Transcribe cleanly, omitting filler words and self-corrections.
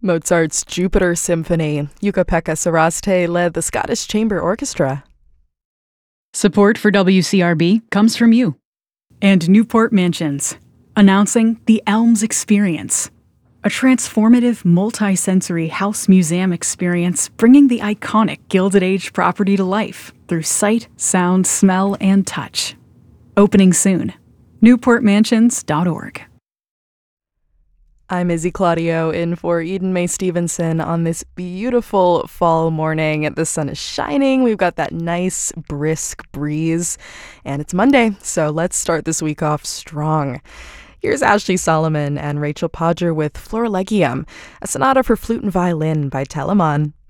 Mozart's Jupiter Symphony. Jukka-Pekka Saraste led the Scottish Chamber Orchestra. Support for WCRB comes from you. And Newport Mansions, announcing the Elms Experience, a transformative multi-sensory house museum experience bringing the iconic Gilded Age property to life through sight, sound, smell, and touch. Opening soon. NewportMansions.org. I'm Izzy Claudio in for Eden Mae Stevenson on this beautiful fall morning. The sun is shining. We've got that nice brisk breeze, and it's Monday, so let's start this week off strong. Here's Ashley Solomon and Rachel Podger with Florilegium, a sonata for flute and violin by Telemann.